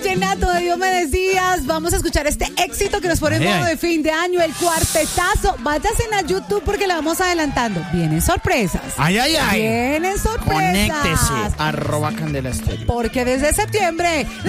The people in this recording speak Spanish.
Vallenato de Diomedes Díaz. Vamos a escuchar este éxito que nos pone en modo de fin de año, el cuartetazo. Váyanse a YouTube porque le vamos adelantando. Vienen sorpresas. Ay. Vienen sorpresas. Conéctese. @Candela Estéreo. Porque desde septiembre